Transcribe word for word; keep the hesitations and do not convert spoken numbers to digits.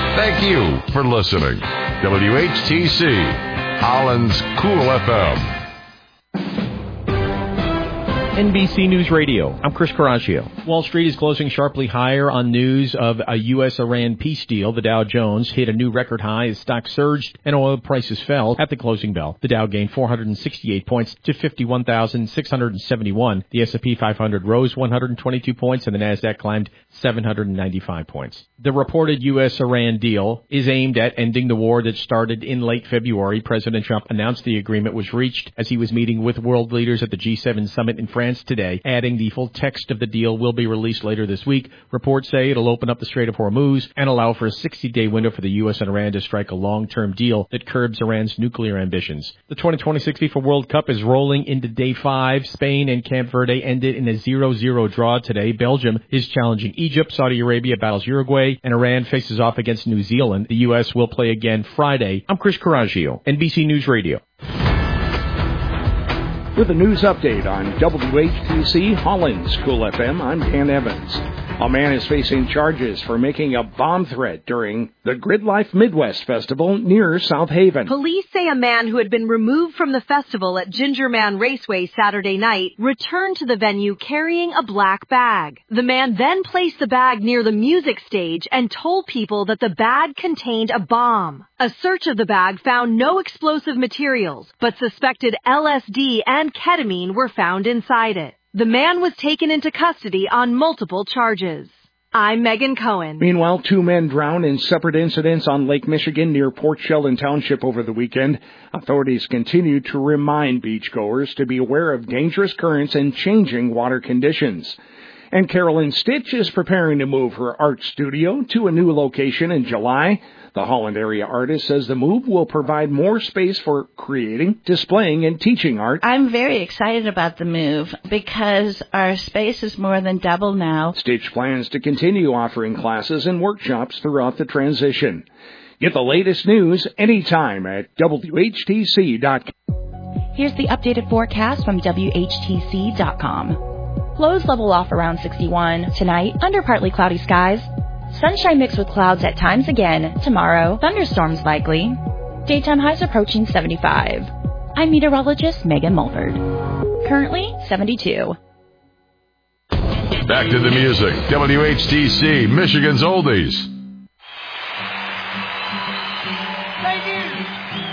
Thank you for listening. W H T C, Holland's Cool F M. N B C News Radio. I'm Chris Coraggio. Wall Street is closing sharply higher on news of a U S Iran peace deal. The Dow Jones hit a new record high as stocks surged and oil prices fell at the closing bell. The Dow gained four hundred sixty-eight points to fifty-one thousand six hundred seventy-one. The S and P five hundred rose one hundred twenty-two points and the Nasdaq climbed seven hundred ninety-five points. The reported U S Iran deal is aimed at ending the war that started in late February. President Trump announced the agreement was reached as he was meeting with world leaders at the G seven summit in France today, adding the full text of the deal will be released later this week. Reports say it'll open up the Strait of Hormuz and allow for a sixty-day window for the U S and Iran to strike a long-term deal that curbs Iran's nuclear ambitions. The twenty twenty-six FIFA World Cup is rolling into day five. Spain and Cape Verde ended in a zero zero draw today. Belgium is challenging Egypt. Saudi Arabia battles Uruguay, and Iran faces off against New Zealand. The U S will play again Friday. I'm Chris Coraggio, N B C News Radio. With a news update on W H T C Holland's Cool F M, I'm Dan Evans. A man is facing charges for making a bomb threat during the Grid Life Midwest Festival near South Haven. Police say a man who had been removed from the festival at Ginger Man Raceway Saturday night returned to the venue carrying a black bag. The man then placed the bag near the music stage and told people that the bag contained a bomb. A search of the bag found no explosive materials, but suspected L S D and ketamine were found inside it. The man was taken into custody on multiple charges. I'm Megan Cohen. Meanwhile, two men drowned in separate incidents on Lake Michigan near Port Sheldon Township over the weekend. Authorities continue to remind beachgoers to be aware of dangerous currents and changing water conditions. And Carolyn Stitch is preparing to move her art studio to a new location in July. The Holland area artist says the move will provide more space for creating, displaying, and teaching art. I'm very excited about the move because our space is more than double now. Stitch plans to continue offering classes and workshops throughout the transition. Get the latest news anytime at W H T C dot com. Here's the updated forecast from W H T C dot com. Lows level off around sixty-one. Tonight, under partly cloudy skies. Sunshine mixed with clouds at times again. Tomorrow, thunderstorms likely. Daytime highs approaching seventy-five. I'm meteorologist Megan Mulford. Currently, seventy-two. Back to the music. W H T C, Michigan's Oldies.